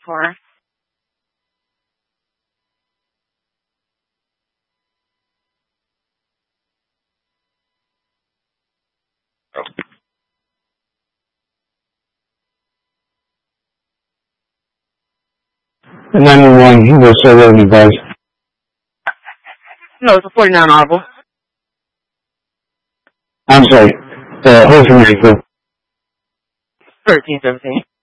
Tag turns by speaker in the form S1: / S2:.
S1: for?
S2: The 911, English Railroad advice.
S1: No, it's a 49 Audible.
S2: I'm sorry, hold for me,
S1: 1317.